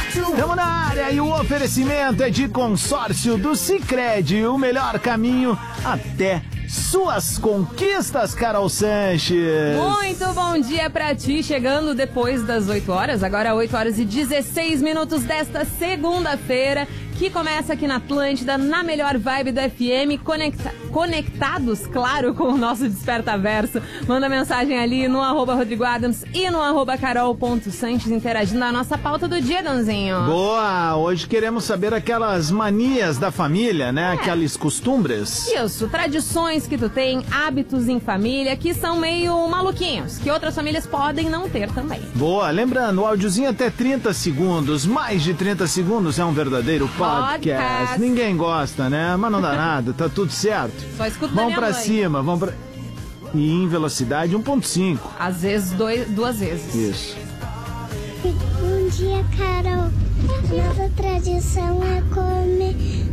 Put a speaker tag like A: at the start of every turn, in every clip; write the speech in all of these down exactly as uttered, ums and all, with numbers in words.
A: Tamo na área e o oferecimento é de consórcio do Sicredi, o melhor caminho até suas conquistas, Carol Sanches.
B: Muito bom dia pra ti, chegando depois das oito horas, agora oito horas e dezesseis minutos desta segunda-feira, que começa aqui na Atlântida, na melhor vibe do F M, conecta- conectados, claro, com o nosso Desperta Verso. Manda mensagem ali no arroba Rodrigo Adams e no arroba carol.sanches, interagindo na nossa pauta do dia, Donzinho.
A: Boa, hoje queremos saber aquelas manias da família, né?
B: É.
A: Aquelas costumbres.
B: Isso, tradições que tu tem, hábitos em família que são meio maluquinhos, que outras famílias podem não ter também.
A: Boa, lembrando, o áudiozinho até trinta segundos, mais de trinta segundos é um verdadeiro podcast.
B: Podcast.
A: Ninguém gosta, né? Mas não dá nada, tá tudo certo.
B: Só escuta da
A: Vamos
B: minha
A: pra
B: mãe.
A: cima, vamos pra... E em velocidade um ponto cinco.
B: Às vezes, dois, duas vezes.
A: Isso.
C: Bom dia, Carol. Nossa tradição é comer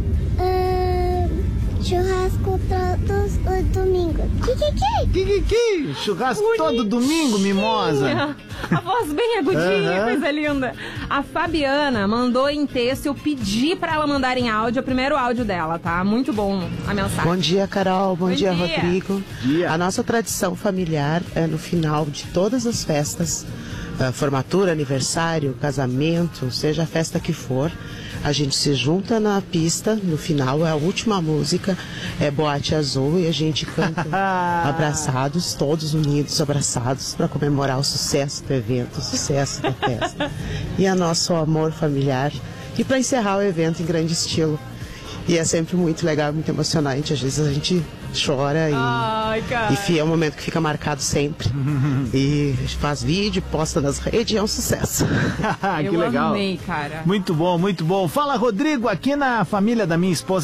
C: ah, churrasco todos os domingos. Que, que, que?
A: Que, que, que? Churrasco todo domingo, mimosa.
B: A voz bem agudinha,
A: Aham.
B: coisa linda. A Fabiana mandou em texto, eu pedi pra ela mandar em áudio, é o primeiro áudio dela, tá? Muito bom a mensagem.
D: Bom dia, Carol. Bom,
B: Bom
D: dia,
B: dia.
D: Rodrigo.
A: Dia.
D: A nossa tradição familiar é no final de todas as festas, ah, formatura, aniversário, casamento, seja a festa que for, a gente se junta na pista, no final é a última música, é Boate Azul, e a gente canta abraçados, todos unidos, abraçados, para comemorar o sucesso do evento, o sucesso da festa. E a nosso amor familiar. E para encerrar o evento em grande estilo. E é sempre muito legal, muito emocionante. Às vezes a gente chora e,
B: Ai, cara.
D: e fi- é um momento que fica marcado sempre. E a gente faz vídeo, posta nas redes e é um sucesso.
A: que
B: Eu
A: legal.
B: amei, cara.
A: Muito bom, muito bom. Fala, Rodrigo, aqui na família da minha esposa